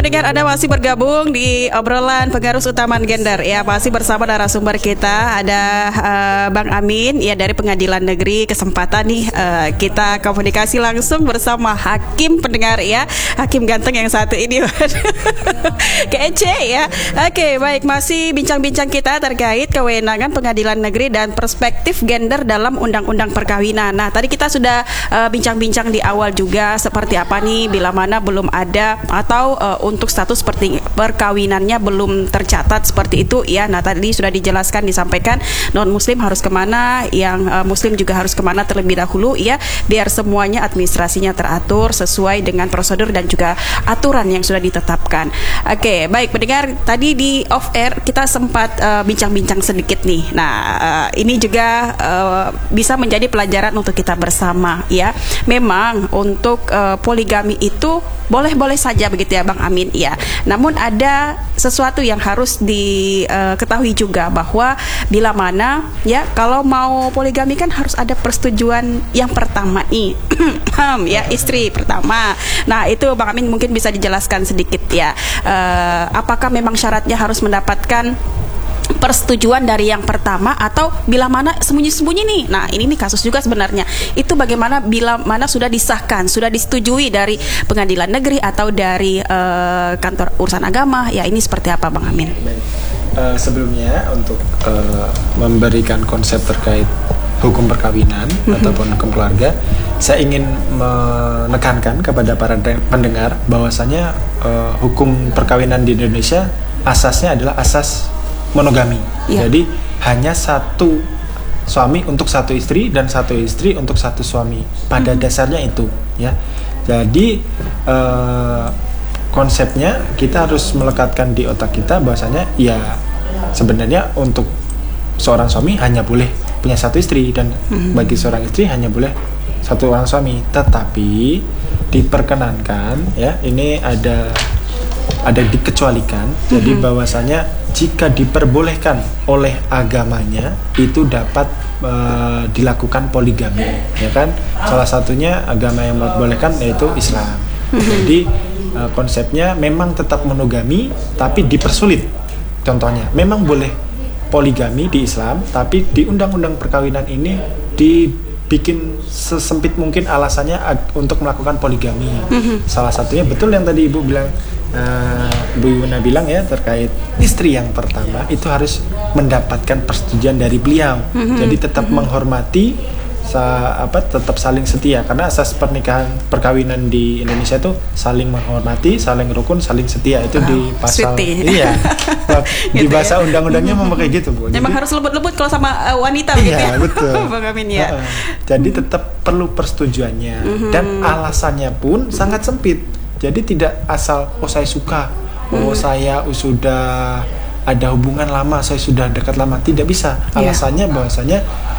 Dengar Anda masih bergabung di obrolan pengarus utama gender ya, masih bersama narasumber kita ada Bang Amin ya dari Pengadilan Negeri. Kesempatan nih kita komunikasi langsung bersama hakim pendengar ya, hakim ganteng yang satu ini. Kece ya. Oke, baik, masih bincang-bincang kita terkait kewenangan Pengadilan Negeri dan perspektif gender dalam Undang-Undang Perkawinan. Nah, tadi kita sudah bincang-bincang di awal juga seperti apa nih bila mana belum ada atau untuk status seperti perkawinannya belum tercatat seperti itu ya. Nah, tadi sudah dijelaskan, disampaikan non muslim harus kemana, yang muslim juga harus kemana terlebih dahulu ya, biar semuanya administrasinya teratur sesuai dengan prosedur dan juga aturan yang sudah ditetapkan. Oke, baik pendengar, tadi di off air kita sempat bincang-bincang sedikit nih. Nah, ini juga bisa menjadi pelajaran untuk kita bersama ya. Memang untuk poligami itu boleh-boleh saja begitu ya Bang Amin ya. Namun ada sesuatu yang harus diketahui juga, bahwa bila mana ya kalau mau poligami kan harus ada persetujuan yang pertama nih. Ya, istri pertama. Nah, itu Bang Amin mungkin bisa dijelaskan sedikit ya. Apakah memang syaratnya harus mendapatkan persetujuan dari yang pertama, atau bila mana sembunyi-sembunyi nih. Nah, ini kasus juga sebenarnya. Itu bagaimana bila mana sudah disahkan, sudah disetujui dari Pengadilan Negeri atau dari kantor urusan agama. Ya, ini seperti apa Bang Amin? Sebelumnya untuk memberikan konsep terkait hukum perkawinan ataupun hukum keluarga, saya ingin menekankan kepada para pendengar bahwasanya hukum perkawinan di Indonesia asasnya adalah asas monogami. Ya. Jadi hanya satu suami untuk satu istri dan satu istri untuk satu suami. Pada dasarnya itu, ya. Jadi konsepnya kita harus melekatkan di otak kita bahwasanya ya sebenarnya untuk seorang suami hanya boleh punya satu istri, dan bagi seorang istri hanya boleh satu orang suami. Tetapi diperkenankan ya, ini ada dikecualikan. Jadi bahwasanya jika diperbolehkan oleh agamanya itu dapat dilakukan poligami, ya kan? Salah satunya agama yang membolehkan yaitu Islam. Jadi konsepnya memang tetap monogami tapi dipersulit. Contohnya, memang boleh poligami di Islam, tapi di undang-undang perkawinan ini dibikin sesempit mungkin alasannya untuk melakukan poligami. Salah satunya betul yang tadi Ibu bilang, Bu Yuna bilang ya, terkait istri yang pertama itu harus mendapatkan persetujuan dari beliau. Jadi tetap menghormati, tetap saling setia, karena asas pernikahan perkawinan di Indonesia itu saling menghormati, saling rukun, saling setia. Itu di pasal iya. Di bahasa undang-undangnya memakai gitu, Bu. Memang harus lembut-lembut kalau sama wanita gitu ya. Betul. Bang Amin ya. Jadi tetap perlu persetujuannya, dan alasannya pun sangat sempit. Jadi tidak asal saya suka, saya sudah ada hubungan lama, saya sudah dekat lama, tidak bisa. Alasannya bahwasanya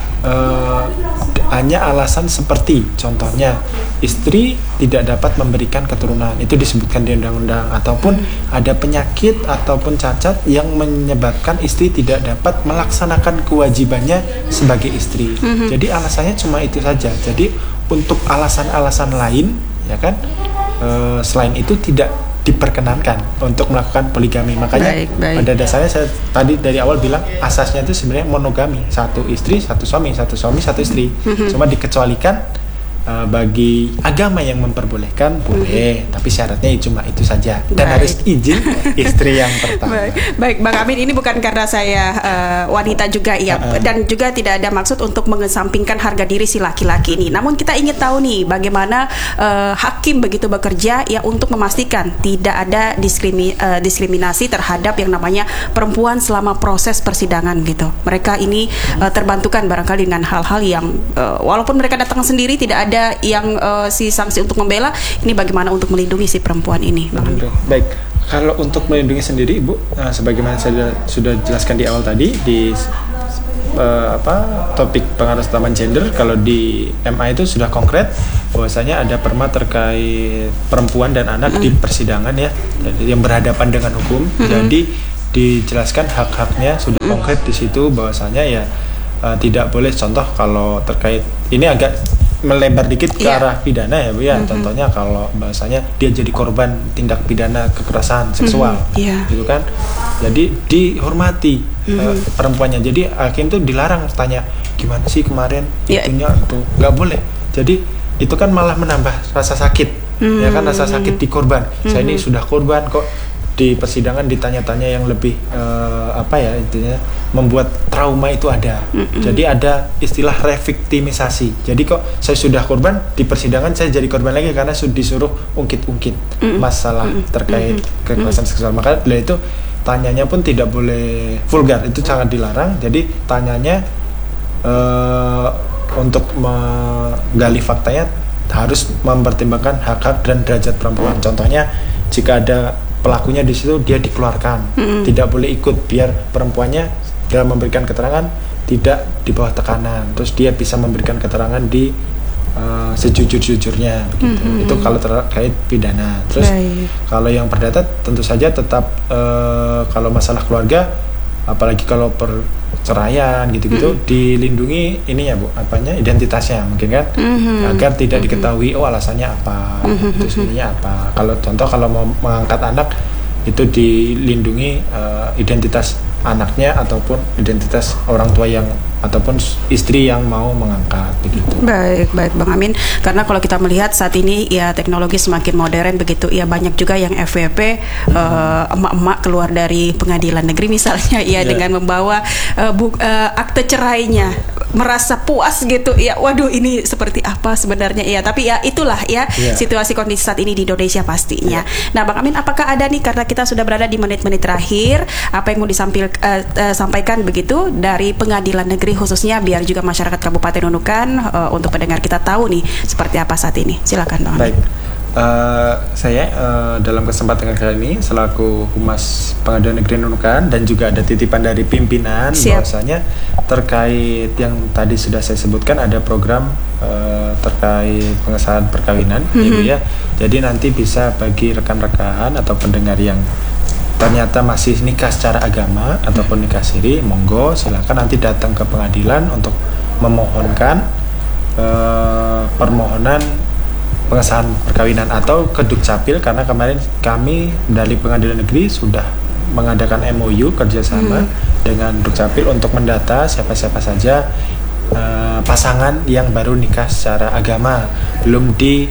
hanya alasan seperti contohnya istri tidak dapat memberikan keturunan, itu disebutkan di undang-undang, ataupun ada penyakit ataupun cacat yang menyebabkan istri tidak dapat melaksanakan kewajibannya sebagai istri. Jadi alasannya cuma itu saja. Jadi untuk alasan-alasan lain, ya kan, selain itu tidak diperkenankan untuk melakukan poligami. Makanya pada dasarnya saya tadi dari awal bilang asasnya itu sebenarnya monogami, satu istri satu suami, satu suami satu istri. Cuma dikecualikan bagi agama yang memperbolehkan boleh, tapi syaratnya cuma itu saja, dan harus izin istri yang pertama. Baik Bang Amin, ini bukan karena saya wanita juga ya, dan juga tidak ada maksud untuk mengesampingkan harga diri si laki-laki ini. Namun kita ingin tahu nih bagaimana hakim begitu bekerja ya untuk memastikan tidak ada diskriminasi terhadap yang namanya perempuan selama proses persidangan gitu. Mereka ini terbantukan barangkali dengan hal-hal yang walaupun mereka datang sendiri tidak ada yang si sanksi untuk membela. Ini bagaimana untuk melindungi si perempuan ini, Bang? Baik, kalau untuk melindungi sendiri, Ibu, sebagaimana saya sudah jelaskan di awal tadi di topik pengaruh utama gender, kalau di MA itu sudah konkret bahwasanya ada perma terkait perempuan dan anak di persidangan ya, yang berhadapan dengan hukum. Jadi dijelaskan hak-haknya sudah konkret di situ, bahwasanya ya tidak boleh, contoh kalau terkait ini agak melebar dikit ke Iya. arah pidana ya Bu ya. Contohnya kalau bahasanya dia jadi korban tindak pidana kekerasan seksual, Iya. gitu kan. Jadi dihormati perempuannya. Jadi hakim tuh dilarang tanya gimana sih kemarin Iya. itunya itu nggak boleh. Jadi itu kan malah menambah rasa sakit, ya kan, rasa sakit di korban. Saya ini sudah korban kok di persidangan ditanya-tanya yang lebih apa ya intinya membuat trauma itu ada. Jadi ada istilah reviktimisasi. Jadi kok saya sudah korban di persidangan saya jadi korban lagi karena disuruh ungkit-ungkit masalah terkait kekerasan seksual. Maka beliau itu tanyanya pun tidak boleh vulgar, itu sangat dilarang. Jadi tanyanya untuk menggali faktanya harus mempertimbangkan hak-hak dan derajat perempuan. Contohnya jika ada pelakunya di situ dia dikeluarkan, tidak boleh ikut biar perempuannya dalam memberikan keterangan tidak di bawah tekanan. Terus dia bisa memberikan keterangan di sejujur-jujurnya begitu. Itu kalau terkait pidana. Terus kalau yang perdata tentu saja tetap kalau masalah keluarga, apalagi kalau perceraian gitu-gitu dilindungi ininya Bu, apanya identitasnya mungkin kan, agar tidak diketahui alasannya apa, terus ininya apa. Kalau contoh kalau mau mengangkat anak itu dilindungi identitas anaknya ataupun identitas orang tua yang ataupun istri yang mau mengangkat begitu. Baik Bang Amin. Karena kalau kita melihat saat ini ya teknologi semakin modern begitu, ya banyak juga yang FWP emak-emak keluar dari pengadilan negeri misalnya ya dengan membawa akte cerainya, merasa puas gitu ya. Waduh ini seperti apa sebenarnya ya. Tapi ya itulah ya situasi kondisi saat ini di Indonesia pastinya. Nah Bang Amin, apakah ada nih, karena kita sudah berada di menit-menit terakhir, apa yang mau sampaikan begitu dari pengadilan negeri khususnya biar juga masyarakat Kabupaten Nunukan untuk pendengar kita tahu nih seperti apa saat ini. Silakan Bang Amin. Baik, saya dalam kesempatan kali ini selaku Humas Pengadilan Negeri Nunukan dan juga ada titipan dari pimpinan bahwasanya terkait yang tadi sudah saya sebutkan ada program terkait pengesahan perkawinan, Ibu ya. Jadi nanti bisa bagi rekan-rekan atau pendengar yang ternyata masih nikah secara agama ataupun nikah siri, monggo silakan nanti datang ke pengadilan untuk memohonkan permohonan pengesahan perkawinan atau ke Dukcapil, karena kemarin kami dari pengadilan negeri sudah mengadakan MOU kerjasama dengan Dukcapil untuk mendata siapa-siapa saja pasangan yang baru nikah secara agama belum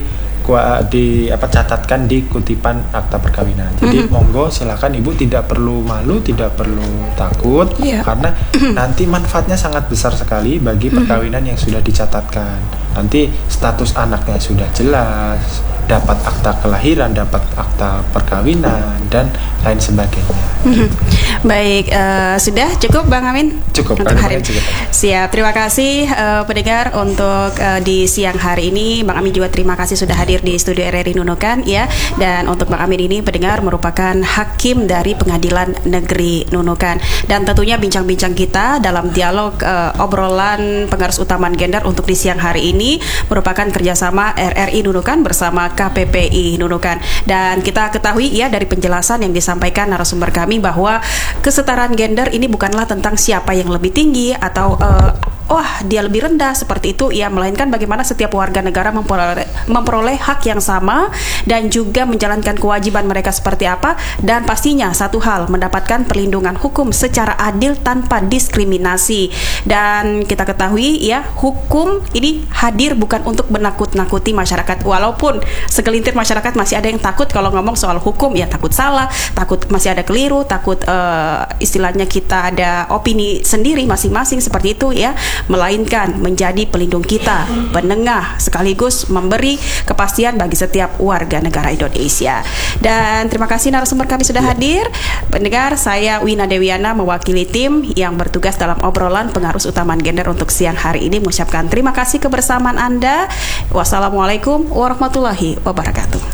catatkan di kutipan akta perkawinan. Jadi monggo silakan Ibu, tidak perlu malu, tidak perlu takut, karena nanti manfaatnya sangat besar sekali bagi perkawinan yang sudah dicatatkan. Nanti status anaknya sudah jelas, dapat akta kelahiran, dapat akta perkawinan dan lain sebagainya. Baik, sudah cukup Bang Amin? Cukup untuk hari ini. cukup. Siap, terima kasih pendengar untuk di siang hari ini. Bang Amin juga terima kasih sudah hadir di studio RRI Nunukan ya. Dan untuk Bang Amin ini pendengar merupakan hakim dari Pengadilan Negeri Nunukan. Dan tentunya bincang-bincang kita dalam dialog obrolan pengarus utama gender untuk di siang hari ini merupakan kerjasama RRI Nunukan bersama KPPI Nunukan. Dan kita ketahui ya dari penjelasan yang disampaikan narasumber kami bahwa kesetaraan gender ini bukanlah tentang siapa yang lebih tinggi atau dia lebih rendah seperti itu ya, melainkan bagaimana setiap warga negara memperoleh hak yang sama dan juga menjalankan kewajiban mereka seperti apa, dan pastinya satu hal, mendapatkan perlindungan hukum secara adil tanpa diskriminasi. Dan kita ketahui ya, hukum ini hadir bukan untuk menakut-nakuti masyarakat, walaupun segelintir masyarakat masih ada yang takut kalau ngomong soal hukum ya, takut salah, takut masih ada keliru, takut istilahnya kita ada opini sendiri masing-masing seperti itu ya, melainkan menjadi pelindung kita, penengah, sekaligus memberi kepastian bagi setiap warga negara Indonesia. Dan terima kasih narasumber kami sudah hadir. Pendengar, saya Wina Dewiana mewakili tim yang bertugas dalam obrolan pengarus utama gender untuk siang hari ini mengucapkan terima kasih kebersamaan Anda. Wassalamualaikum warahmatullahi wabarakatuh.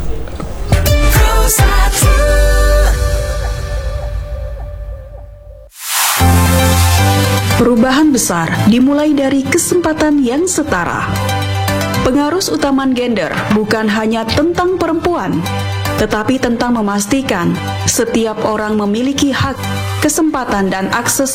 Perubahan besar dimulai dari kesempatan yang setara. Pengarus utama gender bukan hanya tentang perempuan, tetapi tentang memastikan setiap orang memiliki hak, kesempatan, dan akses